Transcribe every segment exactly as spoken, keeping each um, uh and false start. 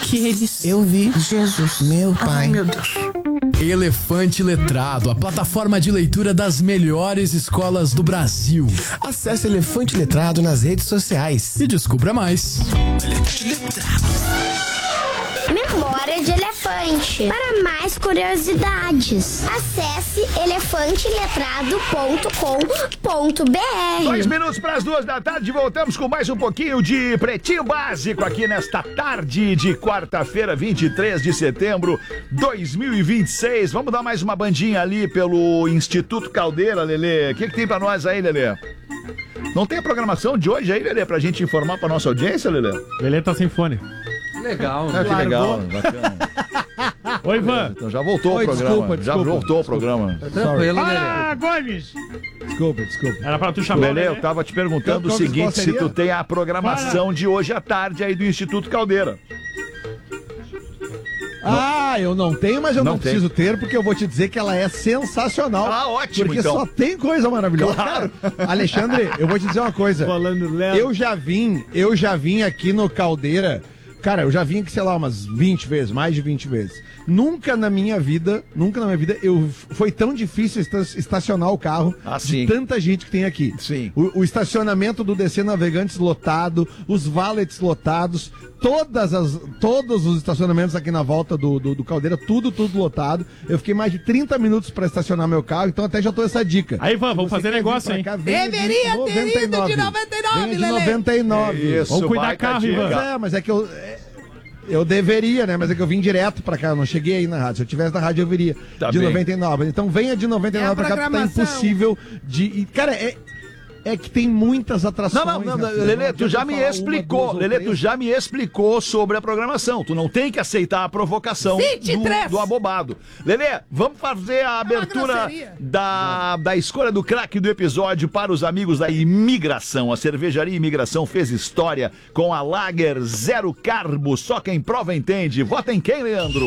aqueles. Eu vi. Jesus. Meu pai. Ai, meu Deus. Elefante Letrado, a plataforma de leitura das melhores escolas do Brasil. Acesse Elefante Letrado nas redes sociais. E descubra mais. Memória de elefante. Para mais curiosidades, acesse elefante letrado ponto com ponto b r. Dois minutos para as duas da tarde, voltamos com mais um pouquinho de Pretinho Básico aqui nesta tarde de quarta-feira, vinte e três de setembro de dois mil e vinte e seis. Vamos dar mais uma bandinha ali pelo Instituto Caldeira, Lelê. O que, que tem para nós aí, Lelê? Não tem a programação de hoje aí, Lelê, pra gente informar pra nossa audiência, Lelê? Lelê tá sem fone. Legal, ah, que legal, bacana. Oi, Ivan. Então já voltou Oi, o programa. desculpa, já desculpa, voltou desculpa. o programa. Tranquilo, Ah, Gomes! Desculpa, desculpa. Era pra tu chamar Lelê, o eu tava te perguntando Qual- o qual seguinte, se seria? tu tem a programação Fala. de hoje à tarde aí do Instituto Caldeira. Ah, eu não tenho, mas eu não, Não tem. preciso ter, porque eu vou te dizer que ela é sensacional. Ah, ótimo, Porque então. só tem coisa maravilhosa. Claro. Cara, Alexandre, eu vou te dizer uma coisa. Falando Léo. Eu já vim, eu já vim aqui no Caldeira. Cara, eu já vim aqui, sei lá, umas vinte vezes, mais de vinte vezes. Nunca na minha vida, nunca na minha vida, eu, foi tão difícil esta- estacionar o carro Ah, de sim. tanta gente que tem aqui. Sim. O, o estacionamento do D C Navegantes lotado, os valets lotados, todas as, todos os estacionamentos aqui na volta do, do, do Caldeira, tudo, tudo lotado. Eu fiquei mais de trinta minutos pra estacionar meu carro, então até já tô essa dica. Aí, Ivan, vamos Você fazer quer vir negócio, pra hein? cá, venha Deveria de ter ido de noventa e nove, Venha de Lelê. noventa e nove. Isso, Vamos cuidar baita carro, dica. Ivan. Pois é, mas é que eu. é, Eu deveria, né? Mas é que eu vim direto pra cá, eu não cheguei aí na rádio. Se eu tivesse na rádio, eu viria Tá de bem. noventa e nove. Então venha de noventa e nove É a pra cá, porque tá programação. impossível de. e, cara, é. É que tem muitas atrações. Não, não, não, né? não, Lelê, Não tu já adianta me falar uma, explicou, duas ou Lelê, três. tu já me explicou sobre a programação. Tu não tem que aceitar a provocação vinte e três. do, do abobado. Lelê, vamos fazer a abertura grosseria. da, da escolha do craque do episódio para os amigos da Imigração. A Cervejaria Imigração fez história com a Lager Zero Carbo. Só quem prova entende. Vota em quem, Leandro?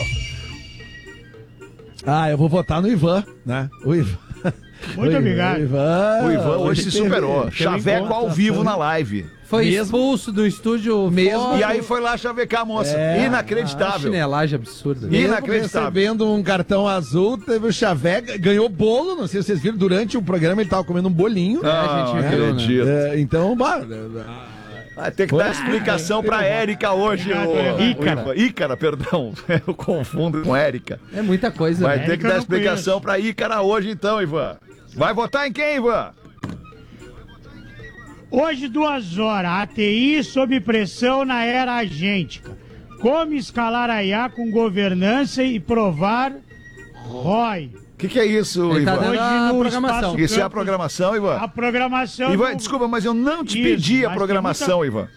Ah, eu vou votar no Ivan, né? O Ivan. Muito O obrigado. O Ivan, O Ivan hoje se teve- superou. teve Chaveco ao vivo na live. Foi Mesmo- expulso do estúdio Mesmo- E aí foi lá chavecar a moça. É, Inacreditável. Chinelagem absurda. Mesmo Inacreditável. recebendo um cartão azul, teve o Chaveco, ganhou bolo, não sei se vocês viram, durante o programa ele tava comendo um bolinho. Ah, a gente viu, né? acredito. É, então, bah, Vai ter que dar explicação pra Érica hoje. o- Ícara. o Ivan. Ícara, perdão. Eu confundo com Érica. É muita coisa, Vai né? ter que Érica eu dar não explicação pra Ícara hoje, então, Ivan. Vai votar em quem, Ivan? Hoje, duas horas, A T I sob pressão na era agêntica. Como escalar a I A com governança e provar R O I. O que, que é isso, Ele tá Ivan? dando Hoje a no programação. Espaço Isso é a Campus, programação, Ivan? A programação... Ivan, do- desculpa, mas eu não te Isso, pedi a mas tem programação, Ivan.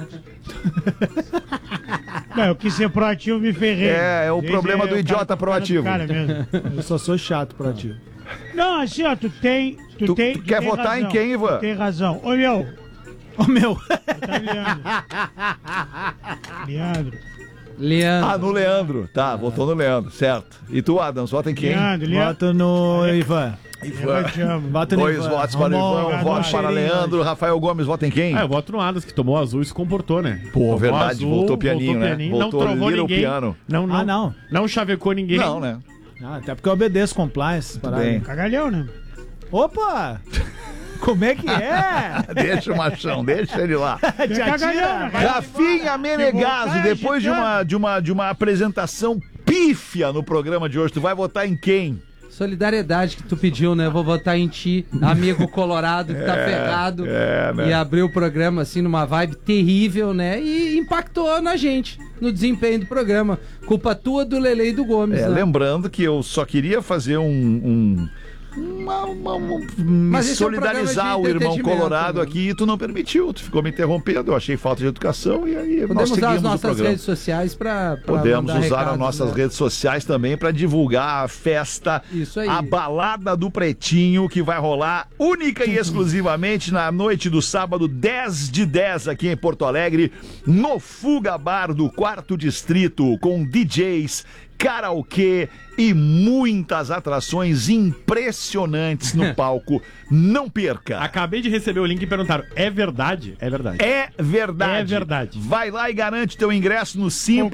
Não, eu quis ser proativo, me ferrei. É, é o Esse problema do o idiota cara- proativo. cara mesmo. Eu só sou chato proativo. Não, assim, ó, tu tem... Tu, Tu- tem, tu quer tem votar razão, em quem, Ivan? Tu tem razão. Ô, meu... Ô, meu. Tá Leandro. Leandro. Leandro. Ah, no Leandro. Tá, votou no Leandro, certo. E tu, Adams, vota em quem? Leandro, Leandro. Voto no Ivan. Eu te amo. Voto no Dois Ivan. votos para o Vamos, Ivan, um vamos, voto para cheirinho Leandro. Rafael Gomes, vota em quem? Ah, eu voto no Adams, que tomou azul e se comportou, né? Pô, Tomou verdade, voltou pianinho, né? não Voltou trovou little ninguém. piano. Não, não, Ah, não. Não chavecou ninguém. Não, né? Ah, até porque eu obedeço compliance. parada. bem. Cagalhão, né? Opa! Como é que é? Deixa o machão, deixa ele lá. Tia Tira. Rafinha Menegaso, votar, depois de agitando. uma, de, uma, de uma apresentação pífia no programa de hoje, tu vai votar em quem? Solidariedade que tu pediu, né? Vou votar em ti, amigo colorado que tá ferrado. é, né? E abriu o programa assim numa vibe terrível, né? E impactou na gente, no desempenho do programa. Culpa tua, do Lelê e do Gomes, É, né? lembrando que eu só queria fazer um... um... Uma, uma, uma, me Mas esse é um solidarizar programa de o irmão entretenimento, Colorado né? aqui e tu não permitiu, tu ficou me interrompendo, eu achei falta de educação e aí nós Podemos usar seguimos as o nossas programa. redes sociais pra, pra Podemos mandar usar recados, as nossas né? redes sociais também para divulgar a festa, Isso aí. a balada do Pretinho, que vai rolar única e exclusivamente na noite do sábado, dez de dez, aqui em Porto Alegre, no Fuga Bar do Quarto Distrito, com D Js, karaokê e muitas atrações impressionantes no palco. Não perca! Acabei de receber o link e perguntaram: é verdade? É verdade. É verdade. É verdade. Vai lá e garante teu ingresso no Simpla.